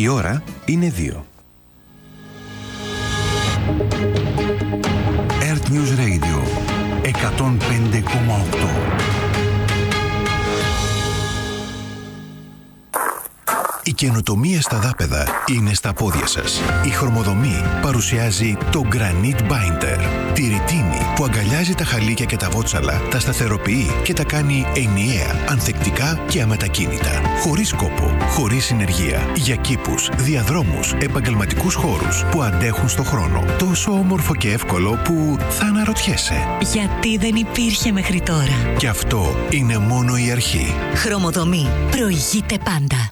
Η ώρα είναι 2. Earth News Radio 105,8. Η καινοτομία στα δάπεδα είναι στα πόδια σας. Η Χρωμοδομή παρουσιάζει το Granite Binder. Τη ρητίνη που αγκαλιάζει τα χαλίκια και τα βότσαλα, τα σταθεροποιεί και τα κάνει ενιαία, ανθεκτικά και αμετακίνητα. Χωρίς κόπο, χωρίς συνεργεία. Για κήπους, διαδρόμους, επαγγελματικούς χώρους που αντέχουν στο χρόνο. Τόσο όμορφο και εύκολο που θα αναρωτιέσαι. Γιατί δεν υπήρχε μέχρι τώρα. Και αυτό είναι μόνο η αρχή. Χρωμοδομή. Προηγείται πάντα.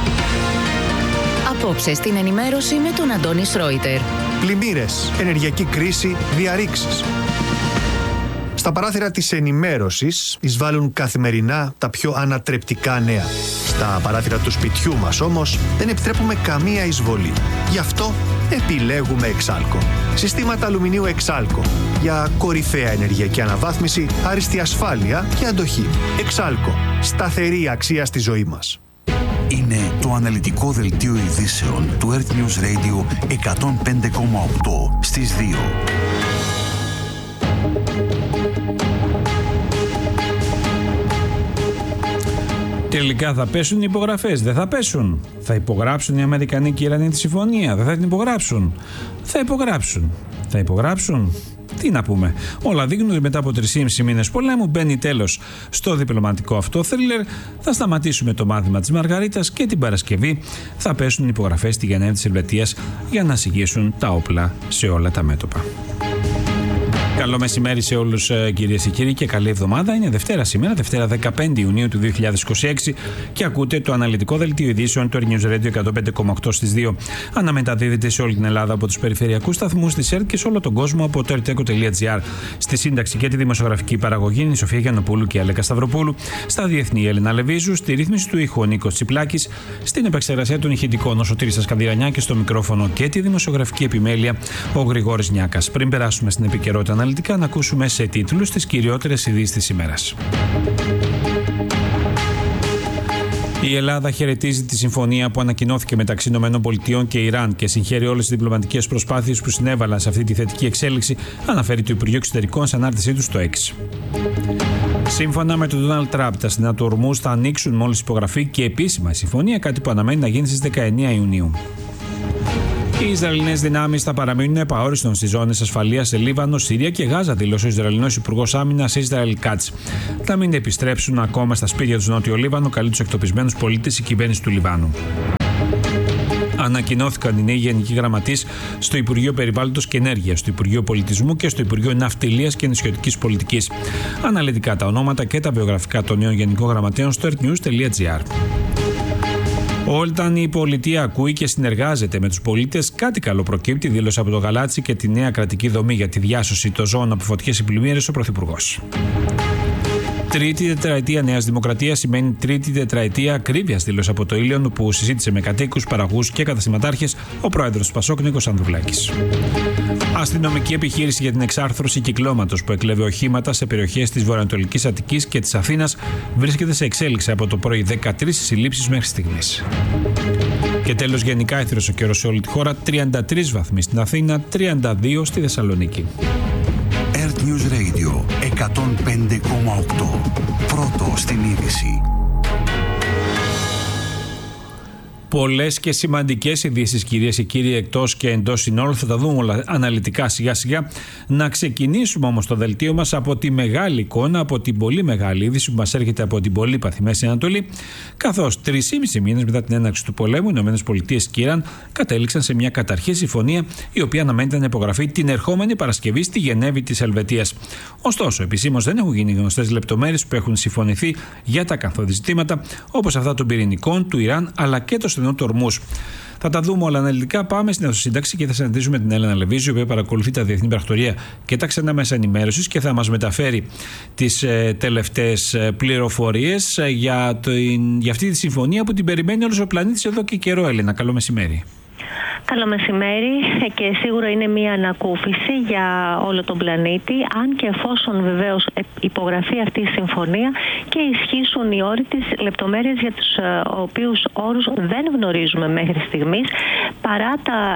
Απόψε στην ενημέρωση με τον Αντώνη Σρόιτερ. Πλημμύρες, ενεργειακή κρίση, διαρρήξεις. Στα παράθυρα της ενημέρωσης εισβάλλουν καθημερινά τα πιο ανατρεπτικά νέα. Στα παράθυρα του σπιτιού μας όμως δεν επιτρέπουμε καμία εισβολή. Γι' αυτό επιλέγουμε Εξάλκο. Συστήματα αλουμινίου Εξάλκο για κορυφαία ενεργειακή αναβάθμιση, άριστη ασφάλεια και αντοχή. Εξάλκο. Σταθερή αξία στη ζωή μας. Είναι το αναλυτικό δελτίο ειδήσεων του Earth News Radio 105,8 στις 2. Τελικά θα πέσουν οι υπογραφές, δεν θα πέσουν. Θα υπογράψουν οι Αμερικανοί και οι Ιρανοί τη συμφωνία, δεν θα την υπογράψουν. Θα υπογράψουν. Θα υπογράψουν. Τι να πούμε. Όλα δείχνουν ότι μετά από 3,5 μήνες πολέμου μπαίνει τέλος στο διπλωματικό αυτό θρίλερ. Θα σταματήσουμε το μάθημα της Μαργαρίτας και την Παρασκευή θα πέσουν υπογραφές στη Γενέβη της Ελβετίας για να συγγύσουν τα όπλα σε όλα τα μέτωπα. Καλό μεσημέρι σε όλους, κυρίες και κύριοι, και καλή εβδομάδα. Είναι Δευτέρα σήμερα, Δευτέρα 15 Ιουνίου του 2026, και ακούτε το αναλυτικό δελτίο ειδήσεων του News Radio 105,8 στις 2. Αναμεταδίδεται σε όλη την Ελλάδα από τους περιφερειακούς σταθμούς της ΕΡΤ και σε όλο τον κόσμο από το erteco.gr. Στη σύνταξη και τη δημοσιογραφική παραγωγή είναι η Σοφία Γιαννοπούλου και η Αλέκα Σταυροπούλου. Στα διεθνή η Έλληνα Λεβίζου. Στη ρύθμιση του ήχου ο Νίκος Τσιπλάκης. Στην επεξεργασία των ηχητικών ο Σωτήρης Ασκανδυρανιά και στο μικρόφωνο και τη δημοσιογραφική επιμέλεια ο Γρηγόρης Νιάκας. Πριν περάσουμε στην επικαιρότητα αναλυτικά, να ακούσουμε σε τίτλους τις κυριότερες ειδήσεις της ημέρας. Η Ελλάδα χαιρετίζει τη συμφωνία που ανακοινώθηκε μεταξύ ΗΠΑ και Ιράν και συγχαίρει όλες τις διπλωματικές προσπάθειες που συνέβαλαν σε αυτή τη θετική εξέλιξη, αναφέρει το Υπουργείο Εξωτερικών σε ανάρτησή του στο X. Σύμφωνα με τον Ντόναλντ Τραμπ, τα στενά του Ορμούζ θα ανοίξουν μόλις υπογραφεί και επίσημα η συμφωνία, κάτι που αναμένει να γίνει στις 19 Ιουνίου. Οι Ισραηλινές δυνάμεις θα παραμείνουν επαόριστον στις ζώνες ασφαλείας σε Λίβανο, Συρία και Γάζα, δήλωσε ο Ισραηλινός Υπουργός Άμυνας Ισραήλ Κάτς. Θα μην επιστρέψουν ακόμα στα σπίτια του Νότιο Λίβανο, καλεί τους εκτοπισμένους πολίτες η κυβέρνηση του Λιβάνου. Ανακοινώθηκαν οι νέοι γενικοί γραμματείς στο Υπουργείο Περιβάλλοντος και Ενέργειας, στο Υπουργείο Πολιτισμού και στο Υπουργείο Ναυτιλίας και Νησιωτικής Πολιτικής. Αναλυτικά τα ονόματα και τα βιογραφικά των νέων γενικών γραμματέων στο earthnews.gr. Όταν η πολιτεία ακούει και συνεργάζεται με τους πολίτες, κάτι καλό προκύπτει, δήλωσε από το Γαλάτσι και τη νέα κρατική δομή για τη διάσωση των ζώων από φωτιές ή πλημμύρες ο Πρωθυπουργός. Τρίτη τετραετία Νέας Δημοκρατίας σημαίνει τρίτη τετραετία ακρίβειας, δήλωσε από το Ήλιον, που συζήτησε με κατοίκους, παραγωγούς και καταστηματάρχες ο πρόεδρος του Πασόκ Νίκος Ανδρουλάκης. Αστυνομική επιχείρηση για την εξάρθρωση κυκλώματος που εκλέβε οχήματα σε περιοχές της βορειοανατολικής Αττικής και της Αθήνας βρίσκεται σε εξέλιξη από το πρωί, 13 συλλήψεις μέχρι στιγμής. Και τέλος, γενικά έθριος ο καιρός σε όλη τη χώρα, 33 βαθμοί στην Αθήνα, 32 στη Θεσσαλονίκη. Earth News Radio 105,8. Πρώτο στην είδηση. Πολλές και σημαντικές ειδήσεις, κυρίες και κύριοι, εκτός και εντός συνόρων. Θα τα δούμε όλα αναλυτικά σιγά σιγά. Να ξεκινήσουμε όμως το δελτίο μας από τη μεγάλη εικόνα, από την πολύ μεγάλη είδηση που μας έρχεται από την πολύπαθη Μέση Ανατολή. Καθώς 3,5 μήνες μετά την έναρξη του πολέμου, οι ΗΠΑ και η Ιράν κατέληξαν σε μια καταρχή συμφωνία, η οποία αναμένεται να υπογραφεί την ερχόμενη Παρασκευή στη Γενέβη της Ελβετίας. Ωστόσο, επισήμως δεν έχουν γίνει γνωστές λεπτομέρειες που έχουν συμφωνηθεί για τα καθόδη ζητήματα, όπως αυτά των πυρηνικών, του Ιράν αλλά και το στενό του Ορμούζ. Θα τα δούμε όλα αναλυτικά. Πάμε στην αυτοσύνταξη και θα συναντήσουμε την Έλενα Λεβίζου, η οποία παρακολουθεί τα διεθνή πρακτορία και τα ξένα μέσα ενημέρωσης και θα μας μεταφέρει τις τελευταίες πληροφορίες για αυτή τη συμφωνία που την περιμένει όλος ο πλανήτης εδώ και καιρό. Έλενα, καλό μεσημέρι. Καλό μεσημέρι και σίγουρα είναι μια ανακούφιση για όλο τον πλανήτη, αν και εφόσον βεβαίως υπογραφεί αυτή η συμφωνία και ισχύσουν οι όροι της, λεπτομέρειες για τους οποίους όρους δεν γνωρίζουμε μέχρι στιγμής, παρά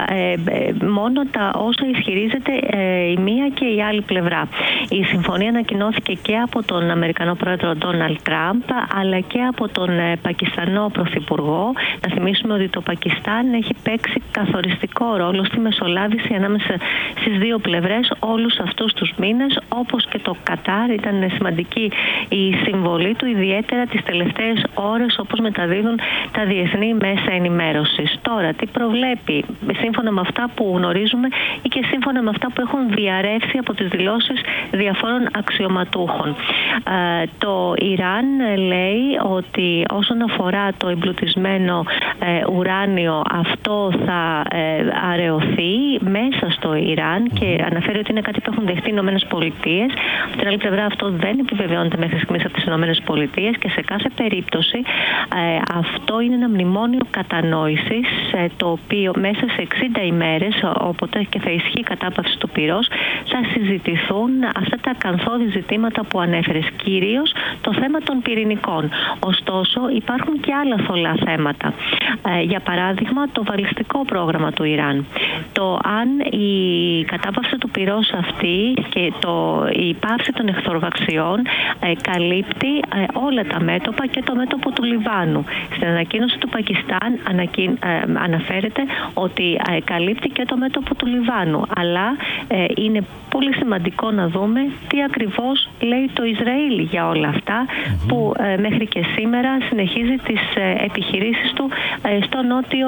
μόνο τα όσα ισχυρίζεται η μία και η άλλη πλευρά. Η συμφωνία ανακοινώθηκε και από τον Αμερικανό πρόεδρο Ντόναλντ Τραμπ, αλλά και από τον Πακιστανό πρωθυπουργό. Να θυμίσουμε ότι το Πακιστάν έχει παίξει καθοριστικό ρόλο στη μεσολάβηση ανάμεσα στις δύο πλευρές όλους αυτούς τους μήνες, όπως και το Κατάρ. Ήταν σημαντική η συμβολή του, ιδιαίτερα τις τελευταίες ώρες, όπως μεταδίδουν τα διεθνή μέσα ενημέρωσης. Τώρα, τι προβλέπει, σύμφωνα με αυτά που γνωρίζουμε ή και σύμφωνα με αυτά που έχουν διαρρεύσει από τις δηλώσεις διαφόρων αξιωματούχων. Το Ιράν λέει ότι όσον αφορά το εμπλουτισμένο ουράνιο, αυτό θα αραιωθεί μέσα στο Ιράν και αναφέρει ότι είναι κάτι που έχουν δεχτεί οι Ηνωμένες Πολιτείες. Από την άλλη πλευρά, αυτό δεν επιβεβαιώνεται μέχρι στιγμής από τις Ηνωμένες Πολιτείες και σε κάθε περίπτωση αυτό είναι ένα μνημόνιο κατανόησης, το οποίο μέσα σε 60 ημέρες, όποτε και θα ισχύει η κατάπαυση του πυρός, θα συζητηθούν αυτά τα ακαθόδη ζητήματα που ανέφερες, κυρίως το θέμα των πυρηνικών. Ωστόσο, υπάρχουν και άλλα θολά θέματα. Για παράδειγμα, το βαλιστικό πρόγραμμα του Ιράν. Το αν η κατάπαυση του πυρός αυτή και η πάυση των εχθροβαξιών καλύπτει όλα τα μέτωπα και το μέτωπο του Λιβάνου. Στην ανακοίνωση του Πακιστάν αναφέρεται ότι καλύπτει και το μέτωπο του Λιβάνου. Αλλά είναι πολύ σημαντικό να δούμε τι ακριβώς λέει το Ισραήλ για όλα αυτά, που μέχρι και σήμερα συνεχίζει τις επιχειρήσεις του στο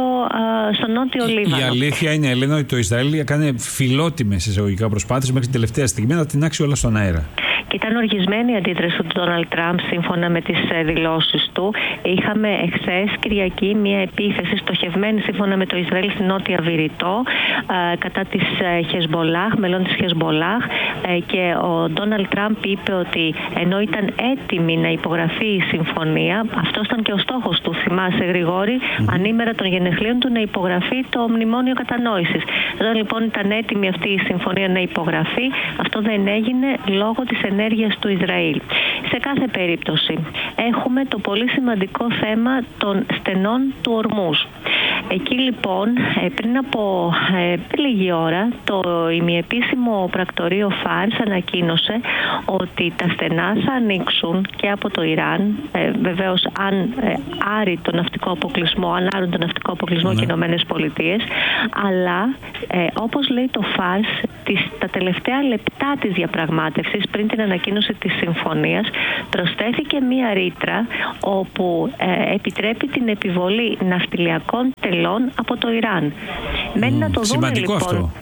νότιο Λίβανο. Η αλήθεια είναι, Ελένα, ότι το Ισραήλ έκανε φιλότιμες εισαγωγικά προσπάθειες μέχρι την τελευταία στιγμή να τεινάξει όλα στον αέρα. Και ήταν οργισμένη η αντίδραση του Ντόναλντ Τραμπ σύμφωνα με τις δηλώσεις του. Είχαμε εχθές Κυριακή μια επίθεση στοχευμένη σύμφωνα με το Ισραήλ στη Νότια Βηρητό κατά της Χεσμπολάχ, μελών της Χεσμπολάχ, και ο Ντόναλντ Τραμπ είπε ότι ενώ ήταν έτοιμη να υπογραφεί η συμφωνία, αυτός ήταν και ο στόχος του, θυμάσαι Γρηγόρη, ανήμερα των γενεθλίων του, να υπογραφεί το μνημόνιο κατανόησης. Εδώ λοιπόν ήταν έτοιμη αυτή η συμφωνία να υπογραφεί, αυτό δεν έγινε λόγω της ενέργειας του Ισραήλ. Σε κάθε περίπτωση έχουμε το πολύ σημαντικό θέμα των στενών του Ορμούζ. Εκεί λοιπόν πριν από λίγη ώρα το ημιεπίσημο πρακτορείο Φάρς ανακοίνωσε ότι τα στενά θα ανοίξουν και από το Ιράν, βεβαίως αν άρει τον ναυτικό αποκλεισμό, αν άρουν τον ναυτικό αποκλεισμό και οι Ηνωμένες Πολιτείες, αλλά όπως λέει το Φάρς, τα τελευταία λεπτά της διαπραγμάτευσης πριν την ανακοίνωση της συμφωνίας προσθέθηκε μία ρήτρα όπου επιτρέπει την επιβολή ναυτιλιακών τελών από το Ιράν. Μένει να το δούμε λοιπόν. Αυτό.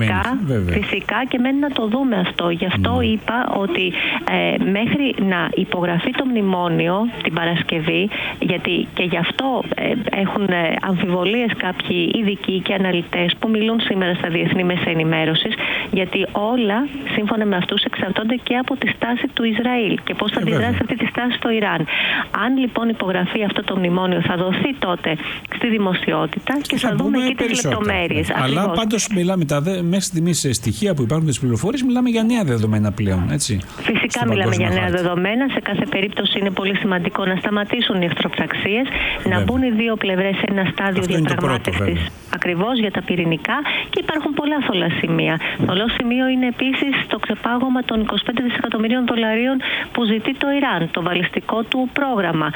Φυσικά και μένει να το δούμε αυτό. Γι' αυτό είπα ότι μέχρι να υπογραφεί το μνημόνιο την Παρασκευή, γιατί και γι' αυτό έχουν αμφιβολίες κάποιοι ειδικοί και αναλυτές που μιλούν σήμερα στα διεθνή μέσα ενημέρωσης, γιατί όλα σύμφωνα με αυτούς εξαρτώνται και από τη στάση του Ισραήλ και πώς θα αντιδράσει αυτή τη στάση στο Ιράν. Αν λοιπόν υπογραφεί αυτό το μνημόνιο, θα δοθεί τότε στη δημοσιότητα και θα δούμε εκεί τις λεπτομέρειες. Αλλά πάντως μιλάμε μέχρι στιγμής στοιχεία που υπάρχουν στις πληροφορίες, μιλάμε για νέα δεδομένα πλέον, έτσι. Φυσικά μιλάμε για νέα δεδομένα. Σε κάθε περίπτωση είναι πολύ σημαντικό να σταματήσουν οι εχθροπραξίες, να μπουν οι δύο πλευρές σε ένα στάδιο διαπραγμάτευσης ακριβώς για τα πυρηνικά, και υπάρχουν πολλά θολά σημεία. Θολό σημείο είναι επίσης το ξεπάγωμα των 25 δισεκατομμυρίων δολαρίων που ζητεί το Ιράν, το βαλιστικό του πρόγραμμα,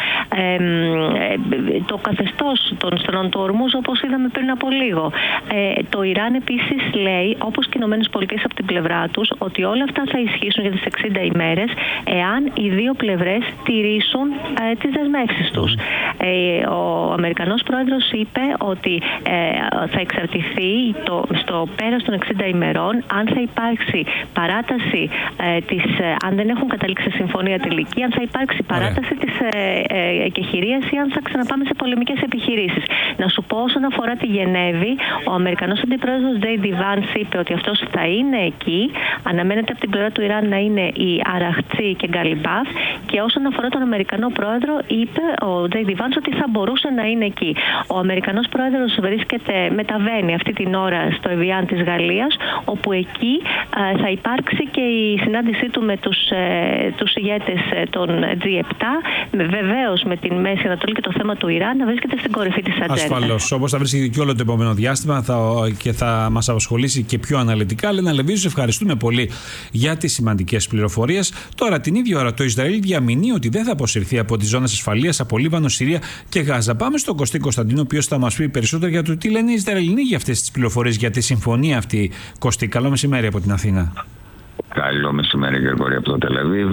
το καθεστώς των στενών του Ορμούζ, όπως είδαμε πριν από λίγο. Το Ιράν επίσης λέει, όπως και οι Ηνωμένες Πολιτείες από την πλευρά τους, ότι όλα αυτά θα ισχύσουν για τις 60 ημέρες εάν οι δύο πλευρές τηρήσουν τις δεσμεύσεις τους. Ο Αμερικανός πρόεδρος είπε ότι θα εξαρτηθεί στο πέρας των 60 ημερών αν θα υπάρξει παράταση αν δεν έχουν καταλήξει σε συμφωνία τελική, αν θα υπάρξει παράταση της εκεχηρίας ή αν θα ξαναπάμε σε πολεμικές επιχειρήσεις. Να σου σου πω, όσον αφορά τη Γενέβη, ο Αμερικανός αντιπρόεδρος J.D. Vance είπε ότι αυτός θα είναι εκεί. Αναμένεται από την πλευρά του Ιράν να είναι η Αραχτσί και Γκαλιμπάφ. Και όσον αφορά τον Αμερικανό πρόεδρο, είπε ο J.D. Vance ότι θα μπορούσε να είναι εκεί. Ο Αμερικανός πρόεδρος μεταβαίνει αυτή την ώρα στο Εβιάν της Γαλλίας, όπου εκεί θα υπάρξει και η συνάντησή του με τους ηγέτες των G7, βεβαίως με την Μέση Ανατολή και το θέμα του Ιράν να βρίσκεται στην κορυφή της ατζέντας. Ασφαλώς, όπως θα βρίσκεται και όλο το επόμενο διάστημα και θα μας απασχολήσει και πιο αναλυτικά. Λένα Λεβίζου, ευχαριστούμε πολύ για τις σημαντικές πληροφορίες. Τώρα την ίδια ώρα το Ισραήλ διαμηνεί ότι δεν θα αποσυρθεί από τις ζώνες ασφαλείας από Λίβανο, Συρία και Γάζα. Πάμε στον Κωστή Κωνσταντίνο, ο οποίος θα μας πει περισσότερο για το τι λένε οι Ισραηλινοί για αυτές τις πληροφορίες, για τη συμφωνία αυτή. Κωστή, καλό μεσημέρι από την Αθήνα. Καλό μεσημέρι, Γρηγόρη, από το Τελαβίβ.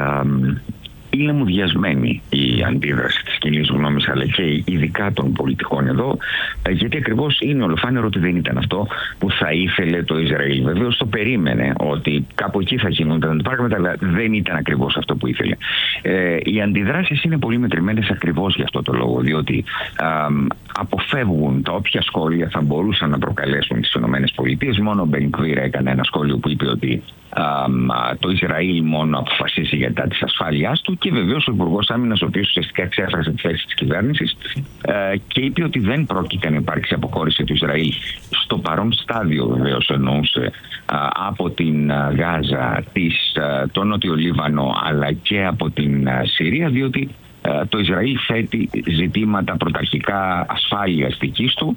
Είναι μουδιασμένη η αντίδραση της κοινής γνώμης, αλλά και ειδικά των πολιτικών εδώ, γιατί ακριβώς είναι ολοφάνερο ότι δεν ήταν αυτό που θα ήθελε το Ισραήλ. Βεβαίως το περίμενε ότι κάπου εκεί θα κινούνταν τα πράγματα, αλλά δεν ήταν ακριβώς αυτό που ήθελε. Οι αντιδράσεις είναι πολύ μετρημένες ακριβώς για αυτό το λόγο, διότι αποφεύγουν τα όποια σχόλια θα μπορούσαν να προκαλέσουν τις ΗΠΑ. Μόνο ο Μπενγκβίρ έκανε ένα σχόλιο που είπε ότι το Ισραήλ μόνο αποφασίσει για τα της ασφάλειάς του, και βεβαίως ο Υπουργός Άμυνας, ο οποίος ουσιαστικά εξέφρασε τη θέση της κυβέρνησης και είπε ότι δεν πρόκειται να υπάρξει αποχώρηση του Ισραήλ στο παρόν στάδιο, βεβαίως εννοούσε, από την Γάζα, το Νότιο Λίβανο αλλά και από την Συρία, διότι το Ισραήλ θέτει ζητήματα πρωταρχικά ασφάλειας δικής του,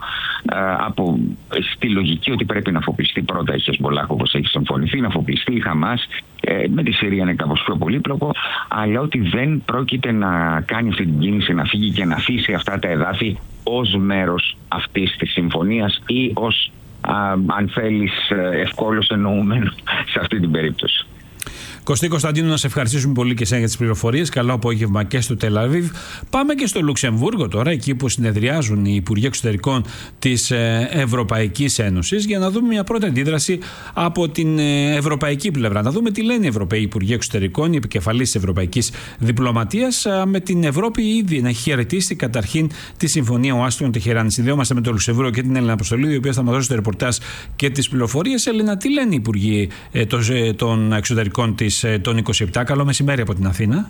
στη λογική ότι πρέπει να αφοπλιστεί πρώτα η Χεσμολάχ, όπως έχει συμφωνηθεί, να αφοπλιστεί η Χαμάς. Με τη Συρία είναι κάπως πιο πολύπλοκο, αλλά ότι δεν πρόκειται να κάνει αυτή την κίνηση, να φύγει και να αφήσει αυτά τα εδάφη ως μέρος αυτής της συμφωνίας ή ως, αν θέλεις, ευκόλως εννοούμενο σε αυτή την περίπτωση. Κωστή Κωνσταντίνου, να σε ευχαριστήσουμε πολύ και εσένα για τις πληροφορίες. Καλό απόγευμα και στο Τελαβίβ. Πάμε και στο Λουξεμβούργο τώρα, εκεί που συνεδριάζουν οι Υπουργοί Εξωτερικών της Ευρωπαϊκής Ένωσης, για να δούμε μια πρώτη αντίδραση από την ευρωπαϊκή πλευρά. Να δούμε τι λένε οι Ευρωπαίοι Υπουργοί Εξωτερικών, οι επικεφαλής της Ευρωπαϊκής Διπλωματίας, με την Ευρώπη ήδη να έχει χαιρετήσει καταρχήν τη Συμφωνία Ουάσιγκτον-Τεχεράνη. Συνδέομαστε με το Λουξεμβούργο και την Έλληνα Αποστολίδη, η οποία θα μας δώσει το ρεπορτάζ και τις πληροφορίες. Έλληνα, τι λένε οι Υπουργοί των Εξωτερικών των 27. Καλό μεσημέρι από την Αθήνα.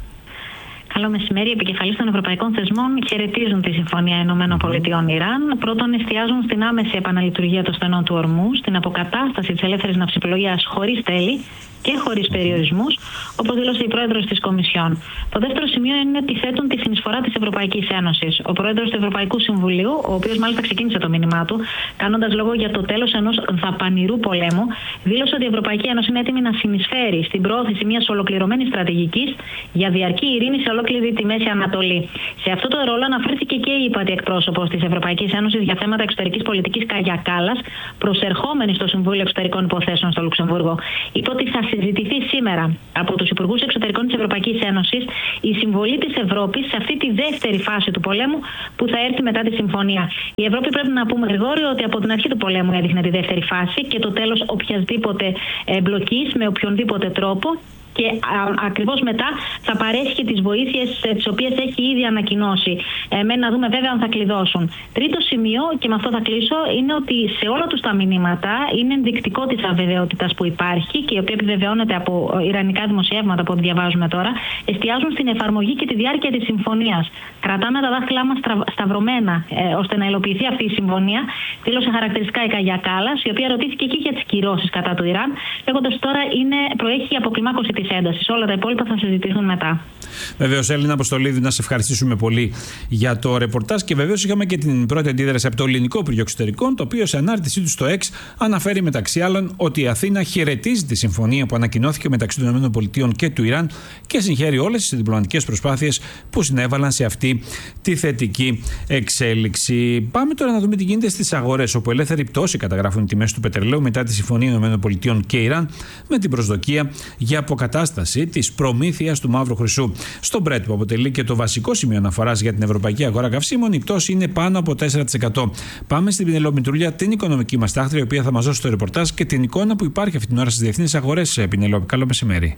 Καλό μεσημέρι. Οι επικεφαλής των ευρωπαϊκών θεσμών χαιρετίζουν τη Συμφωνία ΗΠΑ-Ιράν. Πρώτον, εστιάζουν στην άμεση επαναλειτουργία των στενών του ορμού, στην αποκατάσταση της ελεύθερης ναυσιπλοείας χωρίς τέλη και χωρίς περιορισμούς, όπως δήλωσε η πρόεδρος της Κομισιόν. Το δεύτερο σημείο είναι ότι θέτουν τη συνεισφορά της Ευρωπαϊκής Ένωσης. Ο πρόεδρος του Ευρωπαϊκού Συμβουλίου, ο οποίος μάλιστα ξεκίνησε το μήνυμά του, κάνοντας λόγο για το τέλος ενός δαπανηρού πολέμου, δήλωσε ότι η Ευρωπαϊκή Ένωση είναι έτοιμη να συνεισφέρει στην προώθηση μιας ολοκληρωμένης στρατηγικής για διαρκή ειρήνη σε ολόκληρη τη Μέση Ανατολή. Σε αυτό το ρόλο αναφέρθηκε και η ΥΠΑΤΗ εκπρόσωπος της Ευρωπαϊκής Ένωσης για θέματα εξωτερικής πολιτικής Κάγια Κάλλας, προσερχόμενη στο Συμβούλιο Εξωτερικών Υποθέσεων στο Λουξεμβούργο. Είπε ότι θα συζητηθεί σήμερα από τους Υπουργούς Εξωτερικών της Ευρωπαϊκής Ένωσης η συμβολή της Ευρώπης σε αυτή τη δεύτερη φάση του πολέμου που θα έρθει μετά τη συμφωνία. Η Ευρώπη, πρέπει να πούμε, Γρηγόρη, ότι από την αρχή του πολέμου έδειχνε τη δεύτερη φάση και το τέλος οποιασδήποτε εμπλοκής με οποιονδήποτε τρόπο. Και ακριβώς μετά θα παρέσχει τις βοήθειες τις οποίες έχει ήδη ανακοινώσει. Να δούμε βέβαια αν θα κλειδώσουν. Τρίτο σημείο, και με αυτό θα κλείσω, είναι ότι σε όλα τους τα μηνύματα είναι ενδεικτικό της αβεβαιότητας που υπάρχει και η οποία επιβεβαιώνεται από ιρανικά δημοσιεύματα που διαβάζουμε τώρα, εστιάζουν στην εφαρμογή και τη διάρκεια της συμφωνίας. Κρατάμε τα δάχτυλά μας σταυρωμένα ώστε να υλοποιηθεί αυτή η συμφωνία, δήλωσε χαρακτηριστικά η Κάγια Κάλλας, η οποία ρωτήθηκε και για τις κυρώσεις κατά του Ιράν, λέγοντας τώρα προέχει αποκλιμάκωση της έντασης. Όλα τα υπόλοιπα θα συζητηθούν μετά. Βεβαίως, Έλληνα Αποστολίδη, να σε ευχαριστήσουμε πολύ για το ρεπορτάζ και βεβαίως είχαμε και την πρώτη αντίδραση από το Ελληνικό Υπουργείο Εξωτερικών, το οποίο σε ανάρτησή του στο X αναφέρει μεταξύ άλλων ότι η Αθήνα χαιρετίζει τη συμφωνία που ανακοινώθηκε μεταξύ των ΗΠΑ και του Ιράν και συγχαίρει όλες τις διπλωματικές προσπάθειες που συνέβαλαν σε αυτή τη θετική εξέλιξη. Πάμε τώρα να δούμε τι γίνεται στις αγορές, όπου ελεύθερη πτώση καταγράφουν οι τιμές του πετρελαίου μετά τη συμφωνία ΗΠΑ και Ιράν, με την προσδοκία για αποκατάσταση της προμήθειας του μαύρου χρυσού. Στο Brent, που αποτελεί και το βασικό σημείο αναφοράς για την ευρωπαϊκή αγορά καυσίμων, η πτώση είναι πάνω από 4%. Πάμε στην Πινελό Μητρούλια, την οικονομική μας τάχτρια, η οποία θα μας δώσει το ρεπορτάζ και την εικόνα που υπάρχει αυτή την ώρα στις διεθνείς αγορές. Πινελό, καλό μεσημέρι.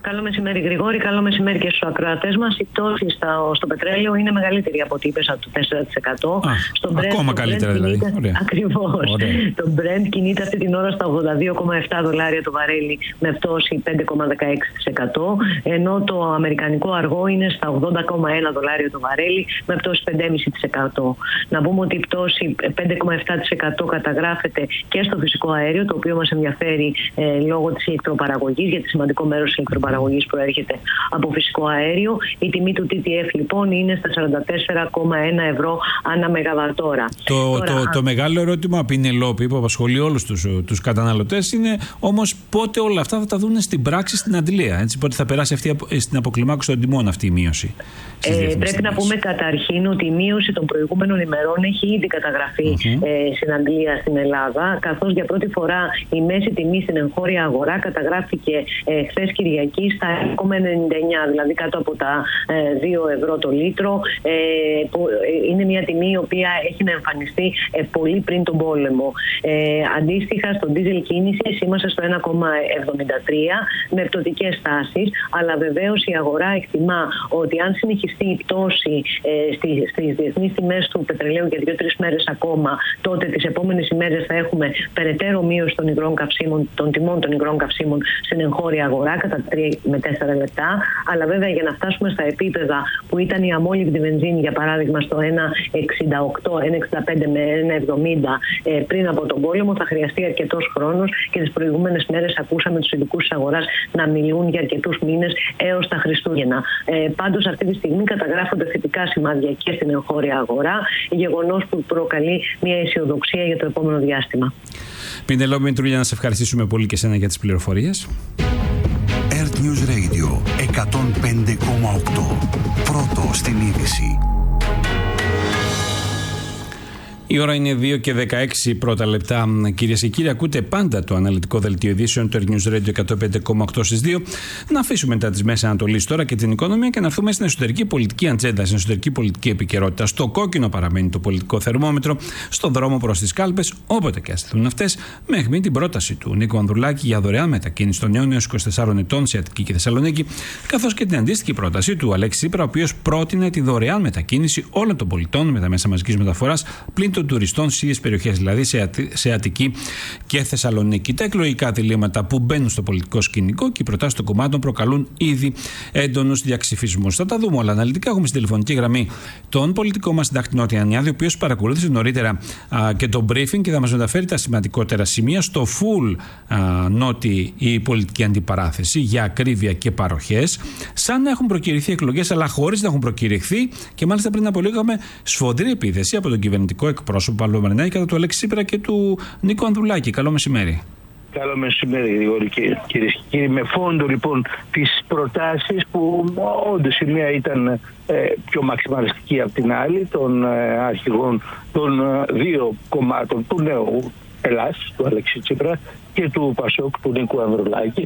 Καλό μεσημέρι, Γρηγόρη. Καλό μεσημέρι και στους ακροατές μας. Η πτώση στο πετρέλαιο είναι μεγαλύτερη από ό,τι είπες, από το 4%. Ακόμα καλύτερα δηλαδή. Ακριβώς. Το Brent κινείται αυτή την ώρα στα $82,7 το βαρέλι με πτώση 5,16%. Ενώ το αμερικανικό αργό είναι στα $80,1 το βαρέλι με πτώση 5,5%. Να πούμε ότι η πτώση 5,7% καταγράφεται και στο φυσικό αέριο, το οποίο μας ενδιαφέρει λόγω της ηλεκτροπαραγωγής, γιατί σημαντικό μέρος της ηλεκτροπαραγωγής προέρχεται από φυσικό αέριο. Η τιμή του TTF λοιπόν είναι στα 44,1 ευρώ ανά μεγαβατόρα. Το μεγάλο ερώτημα, Πινελόπη, που απασχολεί όλους τους καταναλωτές, είναι όμως πότε όλα αυτά θα τα δουν στην πράξη στην αντλία. Έτσι, πότε θα περάσει στην αποκλιμάκωση των τιμών αυτή η μείωση. Πρέπει να πούμε καταρχήν ότι η μείωση των προηγούμενων ημερών έχει ήδη καταγραφεί στην αντλία στην Ελλάδα, καθώς για πρώτη φορά η μέση τιμή στην εγχώρια αγορά καταγράφηκε χθες Κυριακή στα 1,99, δηλαδή κάτω από τα 2 ευρώ το λίτρο. Που είναι μια τιμή η οποία έχει να εμφανιστεί πολύ πριν τον πόλεμο. Αντίστοιχα, στο ντίζελ κίνησης είμαστε στο 1,73 με πτωτικές τάσεις, αλλά βεβαίως η αγορά εκτιμά ότι αν συνεχιστεί η πτώση στις διεθνείς τιμές του πετρελαίου για 2-3 μέρες ακόμα, τότε τις επόμενες ημέρες θα έχουμε περαιτέρω μείωση των υγρών καυσίμων, των τιμών των υγρών καυσίμων στην εγχώρια αγορά κατά 3 με 4 λεπτά. Αλλά βέβαια για να φτάσουμε στα επίπεδα που ήταν η αμόλυβδη βενζίνη, για παράδειγμα, στο 1,68, 1,65 με 1,70 πριν από τον πόλεμο, θα χρειαστεί αρκετός χρόνος και τις προηγούμενες μέρες ακούσαμε τους ειδικούς της αγοράς να μιλούν για αρκετούς μήνες έως τα Χριστούγεννα. Πάντως αυτή τη στιγμή καταγράφονται θετικά σημάδια και στην εγχώρια αγορά, γεγονός που προκαλεί μια αισιοδοξία για το επόμενο διάστημα. Πινελόπη Μητρούλια, να σε ευχαριστήσουμε πολύ και εσένα για τις πληροφορίες. Earth News Radio 105,8. Πρώτο στην είδηση. Η ώρα είναι 2 και 16 πρώτα λεπτά. Κυρίες και κύριοι, ακούτε πάντα το αναλυτικό δελτίο ειδήσεων του Earth News Radio 105,8 στις 2. Να αφήσουμε μετά τις Μέσης Ανατολής τώρα και την οικονομία και να έρθουμε στην εσωτερική πολιτική ατζέντα, στην εσωτερική πολιτική επικαιρότητα. Στο κόκκινο παραμένει το πολιτικό θερμόμετρο, στον δρόμο προς τις κάλπες, όποτε και αστηθούν αυτές, με αιχμή την πρόταση του Νίκου Ανδρουλάκη για δωρεάν μετακίνηση των νέων έως 24 ετών σε Αττική και Θεσσαλονίκη, καθώς και την αντίστοιχη πρόταση του Αλέξη Τσίπρα, ο οποίος πρότεινε τη δωρεάν μετακίνηση όλων των πολιτών με τα μέσα μαζικής μεταφοράς πλην των τουριστών στις ίδιες περιοχές, δηλαδή σε Αττική και Θεσσαλονίκη. Τα εκλογικά διλήμματα που μπαίνουν στο πολιτικό σκηνικό και οι προτάσεις των κομμάτων προκαλούν ήδη έντονους διαξυφισμούς. Θα τα δούμε όλα αναλυτικά. Έχουμε στην τηλεφωνική γραμμή τον πολιτικό μας συντάκτη Νότι Ανιάδη, ο οποίος παρακολούθησε νωρίτερα και το briefing και θα μας μεταφέρει τα σημαντικότερα σημεία στο full Νότι η πολιτική αντιπαράθεση για ακρίβεια και παροχές, σαν να έχουν προκηρυχθεί εκλογές, αλλά χωρίς να έχουν προκηρυχθεί, και μάλιστα πριν από λίγο είχαμε σφοδρή επίθεση από τον κυβερνητικό εκπρόσωπο Παύλο Μαρινάκη κατά του Αλέξη Τσίπρα και του Νίκου Ανδρουλάκη. Καλό μεσημέρι. Καλό μεσημέρι, Γρηγόρη, κυρίες και κύριοι. Με φόντο λοιπόν τις προτάσεις που όντως η μία ήταν πιο μαξιμαλιστική από την άλλη, των αρχηγών των δύο κομμάτων του νέου Ελλάς, του Αλέξη Τσίπρα και του Πασόκ, του Νίκου Ανδρουλάκη,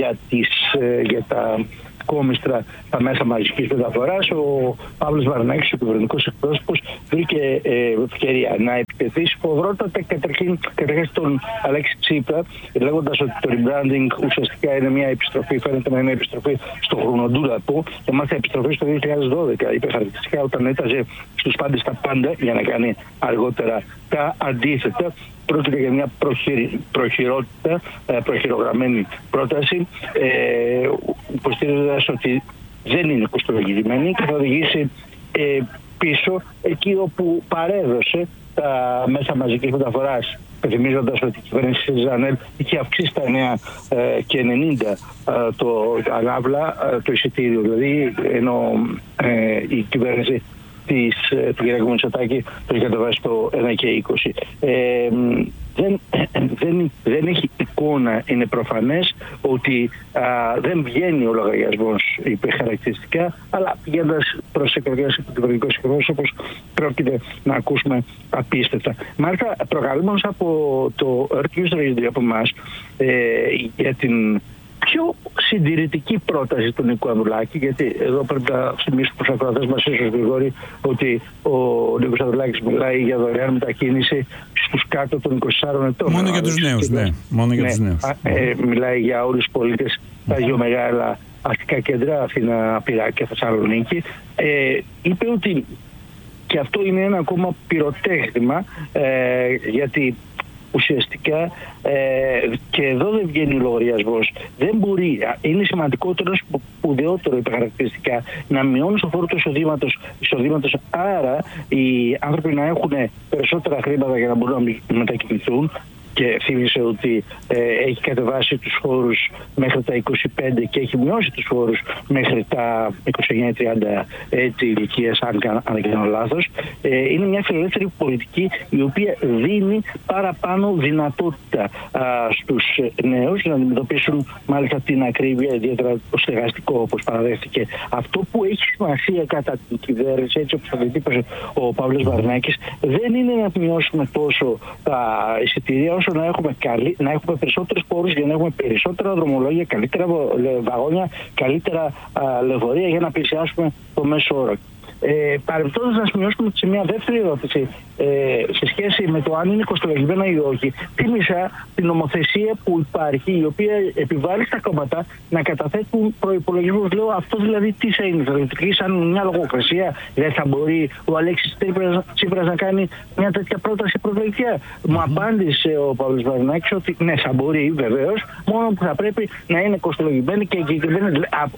για τα κόμιστρα, τα μέσα μαζικής μεταφοράς. Ο Παύλος Μαρινάκης, ο κυβερνητικός εκπρόσωπος, βρήκε ευκαιρία να επιτεθεί σφοδρότατα καταρχήν στον Αλέξη Τσίπρα, λέγοντας ότι το rebranding ουσιαστικά είναι μια επιστροφή, φαίνεται να είναι επιστροφή στο χρονοτούλαπο, και μάλιστα επιστροφή στο 2012. Είπε χαρακτηριστικά όταν έταζε στους πάντες τα πάντα για να κάνει αργότερα τα αντίθετα. Πρόκειται για μια προχειρογραμμένη πρόταση, υποστηρίζοντας ότι δεν είναι κοστολογημένη και θα οδηγήσει πίσω εκεί όπου παρέδωσε τα μέσα μαζικής μεταφοράς, επιθυμίζοντας ότι η κυβέρνηση της Ζανέλ είχε αυξήσει τα 9 και 90 το ανάβλα, το εισιτήριο δηλαδή, ενώ η κυβέρνηση του κ. Μητσοτάκη το είχε κατεβάσει στο 1 και 20. Δεν έχει εικόνα, είναι προφανές ότι δεν βγαίνει ο λογαριασμός, είπε χαρακτηριστικά, αλλά πηγαίνοντας προς εκλογές του κυβερνητικού εκπρόσωπος πρόκειται να ακούσουμε απίστευτα. Μάλιστα, προκαλούμενος από το Earth News Radio από εμάς για την πιο συντηρητική πρόταση του Νίκου Ανδρουλάκη, γιατί εδώ πρέπει να θυμίσουμε στους ακροατές μας, ίσως Γρηγόρη, ότι ο Νίκος Ανδρουλάκης μιλάει για δωρεάν μετακίνηση στους κάτω των 24 ετών. Μόνο για τους νέους, ναι. Μόνο για τους νέους. Μιλάει για όλους τους πολίτες, τα δύο μεγάλα αστικά κέντρα, Αθήνα, Πειραιά και Θεσσαλονίκη, είπε ότι και αυτό είναι ένα ακόμα πυροτέχνημα, γιατί ουσιαστικά και εδώ δεν βγαίνει λογαριασμός. Δεν μπορεί, είναι σημαντικότερο, σπουδαιότερο υπερχαρακτηριστικά, να μειώνει το φόρο του εισοδήματος, άρα οι άνθρωποι να έχουν περισσότερα χρήματα για να μπορούν να μετακινηθούν. Και θύμισε ότι έχει κατεβάσει τους φόρους μέχρι τα 25 και έχει μειώσει τους φόρους μέχρι τα 29-30 έτη ηλικίας, αν δεν κάνω λάθος. Είναι μια φιλελεύθερη πολιτική η οποία δίνει παραπάνω δυνατότητα στους νέους να αντιμετωπίσουν μάλιστα την ακρίβεια, ιδιαίτερα το στεγαστικό, όπως παραδέχθηκε. Αυτό που έχει σημασία κατά την κυβέρνηση, έτσι όπως το διατύπωσε ο Παύλος Βαρνάκης, δεν είναι να μειώσουμε τόσο τα εισιτήρια, όσο να έχουμε περισσότερους πόρους για να έχουμε περισσότερα δρομολόγια, καλύτερα βαγόνια, καλύτερα λεωφορεία για να πλησιάσουμε το μέσο όρο. Παρεμπιπτόντως, να σημειώσουμε σε μια δεύτερη ερώτηση σε σχέση με το αν είναι κοστολογημένα ή όχι. Θύμισα την νομοθεσία που υπάρχει, η οποία επιβάλλει στα κόμματα να καταθέτουν προϋπολογισμούς. Λέω, αυτό δηλαδή τι θα είναι, θα λειτουργεί σαν μια λογοκρασία? Δεν θα μπορεί ο Αλέξης Τσίπρας να κάνει μια τέτοια πρόταση προεκλογικά? Μου απάντησε ο Παύλος Βαρνάκης ότι ναι, θα μπορεί βεβαίως, μόνο που θα πρέπει να είναι κοστολογημένη και εγκεκριμένη.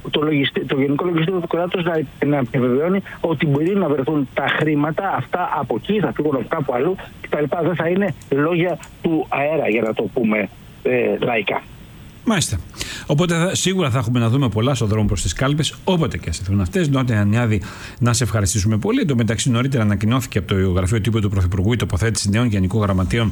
Το Γενικό Λογιστήριο του κράτους να επιβεβαιώνει ότι μπορεί να βρεθούν τα χρήματα αυτά από εκεί, θα φύγουν από κάπου αλλού κτλ. Δεν θα είναι λόγια του αέρα, για να το πούμε λαϊκά. Μάλιστα. Οπότε σίγουρα θα έχουμε να δούμε πολλά στον δρόμο προς τις κάλπες, όποτε και ασθεθούν αυτές. Νότια Ανιάδη, να σε ευχαριστήσουμε πολύ. Εν τω μεταξύ, νωρίτερα ανακοινώθηκε από το Γραφείο Τύπου του Πρωθυπουργού η τοποθέτηση νέων γενικών γραμματείων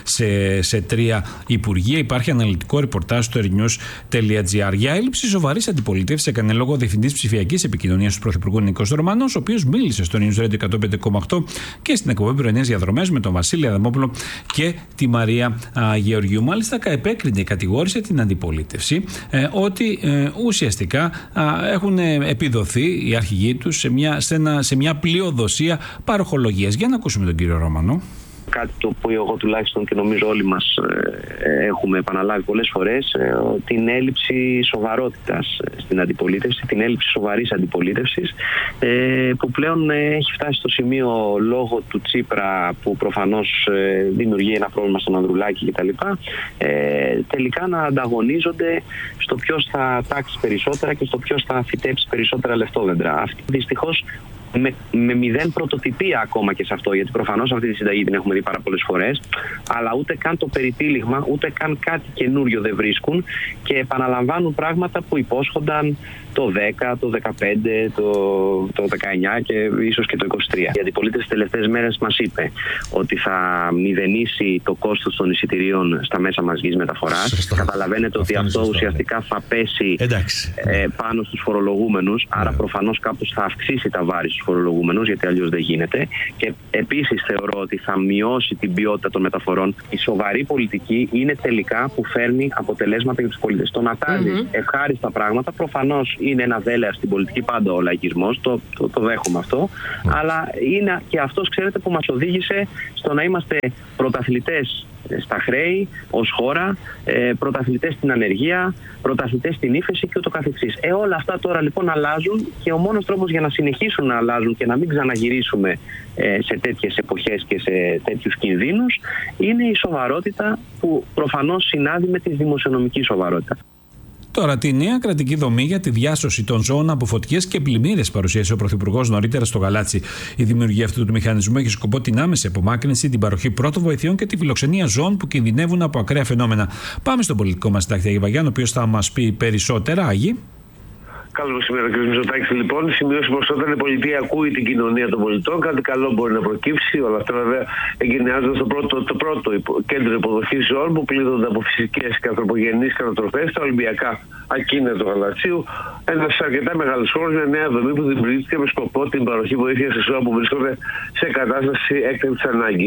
σε 3 υπουργεία. Υπάρχει αναλυτικό ρεπορτάζ στο ernews.gr. Για έλλειψη σοβαρής αντιπολίτευσης έκανε λόγο ο Διευθυντής Ψηφιακής Επικοινωνίας του Πρωθυπουργού Νίκος Ρωμανός, ο οποίος μίλησε στο News Radio 105,8 και στην εκπομπή Πρωινές Διαδρομές με τον Βασίλη Αδαμόπουλο και τη Μαρία Γεωργίου. Μάλιστα, επέκρινε, κατηγόρησε την αντιπολίτευση ότι ουσιαστικά έχουν επιδοθεί οι αρχηγοί τους σε μια πλειοδοσία παροχολογίας. Για να ακούσουμε τον κύριο Ρωμανό. Κάτι το οποίο εγώ τουλάχιστον και νομίζω όλοι μας έχουμε επαναλάβει πολλές φορές, την έλλειψη σοβαρότητας στην αντιπολίτευση, την έλλειψη σοβαρής αντιπολίτευσης, που πλέον έχει φτάσει στο σημείο λόγω του Τσίπρα, που προφανώς δημιουργεί ένα πρόβλημα στον Ανδρουλάκη κτλ. Τελικά να ανταγωνίζονται στο ποιος θα τάξει περισσότερα και στο ποιος θα φυτέψει περισσότερα λεφτόδεντρα. Αυτή δυστυχώς με μηδέν πρωτοτυπία ακόμα και σε αυτό, γιατί προφανώς αυτή τη συνταγή την έχουμε δει πάρα πολλές φορές, αλλά ούτε καν το περιτύλιγμα, ούτε καν κάτι καινούριο δεν βρίσκουν και επαναλαμβάνουν πράγματα που υπόσχονταν το 10, το 15, το 19 και ίσως και το 23. Η αντιπολίτευση τις τελευταίες μέρες μας είπε ότι θα μηδενίσει το κόστος των εισιτηρίων στα μέσα μαζικής μεταφοράς. Καταλαβαίνετε ότι αυτό ουσιαστικά θα πέσει πάνω στους φορολογούμενους, άρα προφανώς κάπως θα αυξήσει τα βάρη στους φορολογούμενους, γιατί αλλιώς δεν γίνεται. Και επίσης θεωρώ ότι θα μειώσει την ποιότητα των μεταφορών. Η σοβαρή πολιτική είναι τελικά που φέρνει αποτελέσματα για τους πολίτες. Το να τάζει ευχάριστα πράγματα, προφανώς είναι ένα δέλεα στην πολιτική, πάντα ο λαϊκισμός, το δέχομαι αυτό, αλλά είναι και αυτός, ξέρετε, που μας οδήγησε στο να είμαστε πρωταθλητές στα χρέη ως χώρα, πρωταθλητές στην ανεργία, πρωταθλητές στην ύφεση και ούτω καθεξής. Όλα αυτά τώρα λοιπόν αλλάζουν και ο μόνος τρόπος για να συνεχίσουν να αλλάζουν και να μην ξαναγυρίσουμε σε τέτοιες εποχές και σε τέτοιους κινδύνους είναι η σοβαρότητα που προφανώς συνάδει με τη δημοσιονομική σοβαρότητα. Τώρα, τη νέα κρατική δομή για τη διάσωση των ζώων από φωτιές και πλημμύρες παρουσίασε ο Πρωθυπουργός νωρίτερα στο Γαλάτσι. Η δημιουργία αυτού του μηχανισμού έχει σκοπό την άμεση απομάκρυνση, την παροχή πρώτων βοηθειών και τη φιλοξενία ζώων που κινδυνεύουν από ακραία φαινόμενα. Πάμε στον πολιτικό μας συντάκτη Άγη Βαγιάννη, ο οποίος θα μας πει περισσότερα. Άγη. Καλό μεσημέρι, κ. Μητσοτάκη. Λοιπόν, σημειώσει πως όταν η πολιτεία ακούει την κοινωνία των πολιτών, κάτι καλό μπορεί να προκύψει. Όλα αυτά, βέβαια, εγκαινιάζονται το πρώτο κέντρο υποδοχής ζώων που πλήττονται από φυσικές και ανθρωπογενείς καταστροφές, τα Ολυμπιακά Ακίνητα του Γαλατσίου. Ένας αρκετά μεγάλος χώρος, μια νέα δομή που δημιουργήθηκε με σκοπό την παροχή βοήθεια σε ζώα που βρίσκονται σε κατάσταση έκτακτης ανάγκης.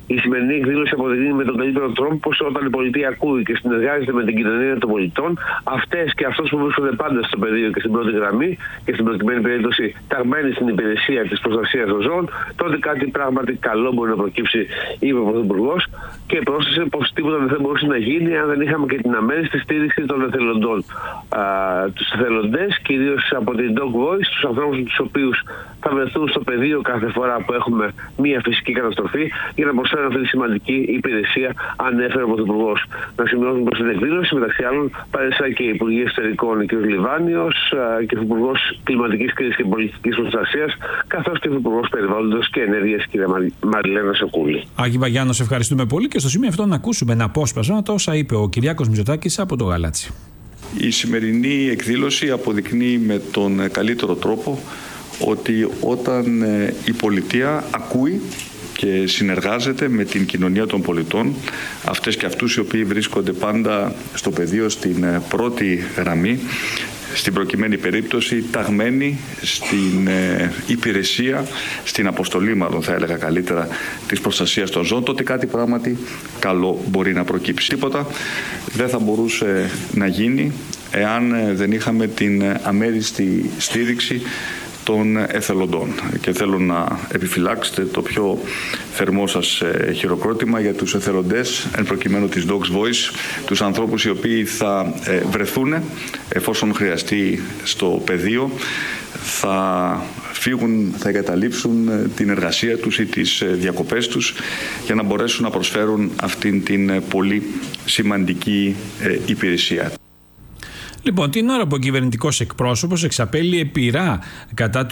Η σημερινή εκδήλωση αποδεικνύει με τον καλύτερο τρόπο πως όταν η πολιτεία ακούει και συνεργάζεται με την κοινωνία των πολιτών, αυτές και αυτός που βρίσκονται πάντα στο πεδίο και στην πρώτη γραμμή και στην προκειμένη περίπτωση ταγμένοι στην υπηρεσία της προστασίας των ζώων, τότε κάτι πράγματι καλό μπορεί να προκύψει, είπε ο Πρωθυπουργός, και πρόσθεσε πως τίποτα δεν θα μπορούσε να γίνει αν δεν είχαμε και την αμέριστη στήριξη των εθελοντών. Τους εθελοντές, κυρίως από την Dog Voice, τους ανθρώπους τους οποίους θα βρεθούν στο πεδίο κάθε φορά που έχουμε μία φυσική καταστροφή για να προσφέρουν αυτή τη σημαντική υπηρεσία, ανέφερε ο Πρωθυπουργός. Να σημειώσουμε πως στην εκδήλωση, μεταξύ άλλων, παρέστησαν και οι Υπουργοί Εσωτερικών κ. Λιβάνιος και ο Υπουργός Κλιματικής Κρίσης και Πολιτικής Προστασίας, καθώς και ο Υπουργός Περιβάλλοντος και Ενέργειας κ. Μαριλένα Σοκούλη. Άγη Βαγιάννο, σε ευχαριστούμε πολύ και στο σημείο αυτό να ακούσουμε ένα απόσπασμα το όσα είπε ο Κυριάκος Μητσοτάκης από το Γαλάτσι. Η σημερινή εκδήλωση αποδεικνύει με τον καλύτερο τρόπο ότι όταν η πολιτεία ακούει και συνεργάζεται με την κοινωνία των πολιτών, αυτές και αυτούς οι οποίοι βρίσκονται πάντα στο πεδίο στην πρώτη γραμμή, στην προκειμένη περίπτωση ταγμένοι στην υπηρεσία, στην αποστολή μάλλον θα έλεγα καλύτερα, της προστασίας των ζώων, τότε κάτι πράγματι καλό μπορεί να προκύψει. Τίποτα δεν θα μπορούσε να γίνει εάν δεν είχαμε την αμέριστη στήριξη των εθελοντών. Και θέλω να επιφυλάξετε το πιο θερμό σας χειροκρότημα για τους εθελοντές, εν προκειμένου της Dogs Voice, τους ανθρώπους οι οποίοι θα βρεθούν εφόσον χρειαστεί στο πεδίο, θα φύγουν, θα εγκαταλείψουν την εργασία τους ή τις διακοπές τους για να μπορέσουν να προσφέρουν αυτήν την πολύ σημαντική υπηρεσία. Λοιπόν, την ώρα που ο κυβερνητικός εκπρόσωπος εξαπέλυε πειρά κατά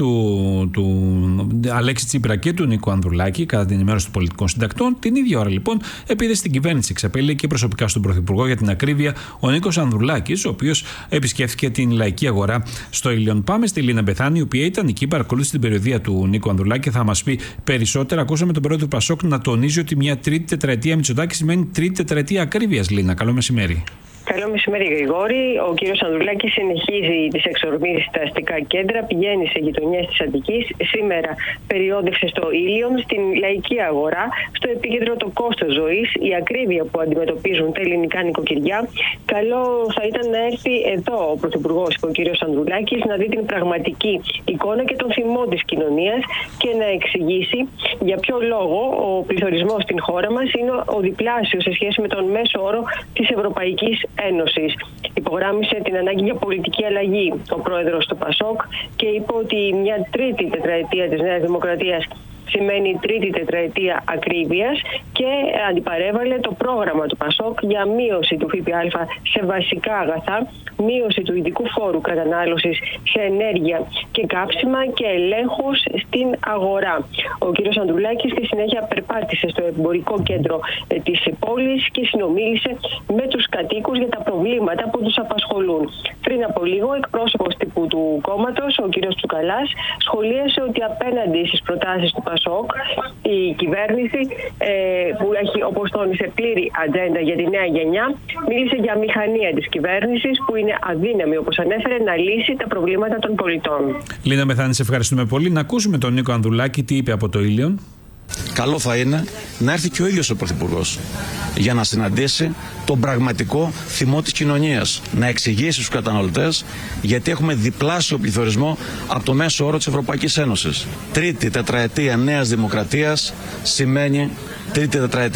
του Αλέξη Τσίπρα και του Νίκου Ανδρουλάκη κατά την ενημέρωση των πολιτικών συντακτών, την ίδια ώρα λοιπόν επίδε στην κυβέρνηση εξαπέλυε και προσωπικά στον Πρωθυπουργό, για την ακρίβεια, ο Νίκος Ανδρουλάκης, ο οποίος επισκέφθηκε την λαϊκή αγορά στο Ήλιον. Πάμε στη Λίνα Μπεθάνη, η οποία ήταν εκεί, παρακολούθησε την περιοδία του Νίκου Ανδρουλάκη, θα μας πει περισσότερα. Ακούσαμε τον πρόεδρο του Πασόκ να τονίζει ότι μια τρίτη τετραετία Μητσοτάκη σημαίνει τρίτη τετραετία ακρίβειας. Λίνα, καλό μεσημέρι. Καλό μεσημέρι, Γρηγόρη. Ο κύριος Ανδρουλάκης συνεχίζει τις εξορμήσεις στα αστικά κέντρα, πηγαίνει σε γειτονιές της Αττικής. Σήμερα περιόδευσε στο Ήλιον, στην λαϊκή αγορά, στο επίκεντρο το κόστος ζωής, η ακρίβεια που αντιμετωπίζουν τα ελληνικά νοικοκυριά. Καλό θα ήταν να έρθει εδώ ο Πρωθυπουργός, ο κύριος Ανδρουλάκης, να δει την πραγματική εικόνα και τον θυμό της κοινωνίας και να εξηγήσει για ποιο λόγο ο πληθωρισμός στην χώρα μας είναι ο διπλάσιος σε σχέση με τον μέσο όρο της Ευρωπαϊκής Ένωσης. Υπογράμμισε την ανάγκη για πολιτική αλλαγή ο πρόεδρος του Πασόκ και είπε ότι μια τρίτη τετραετία της Νέας Δημοκρατίας σημαίνει τρίτη τετραετία ακρίβειας και αντιπαρέβαλε το πρόγραμμα του Πασόκ για μείωση του ΦΠΑ σε βασικά αγαθά, μείωση του ειδικού φόρου κατανάλωσης σε ενέργεια και καύσιμα και ελέγχους στην αγορά. Ο κ. Ανδρουλάκης στη συνέχεια περπάτησε στο εμπορικό κέντρο της πόλης και συνομίλησε με τους κατοίκους για τα προβλήματα που τους απασχολούν. Πριν από λίγο, εκπρόσωπος τύπου του κόμματος, ο κ. Τσουκαλάς, σχολίασε ότι απέναντι στις προτάσεις του Πασόκ, η κυβέρνηση που έχει, όπως τόνισε, πλήρη ατζέντα για τη νέα γενιά, μίλησε για μηχανία της κυβέρνησης που είναι αδύναμη, όπως ανέφερε, να λύσει τα προβλήματα των πολιτών. Λίνα Μεθάνη, σε ευχαριστούμε πολύ. Να ακούσουμε τον Νίκο Ανδρουλάκη τι είπε από το Ήλιον. Καλό θα είναι να έρθει και ο ίδιος ο Πρωθυπουργός για να συναντήσει τον πραγματικό θυμό της κοινωνίας, να εξηγήσει στους καταναλωτές γιατί έχουμε διπλάσιο πληθωρισμό από το μέσο όρο της Ευρωπαϊκής Ένωσης. Τρίτη τετραετία Νέας Δημοκρατίας σημαίνει τρίτη τετραετία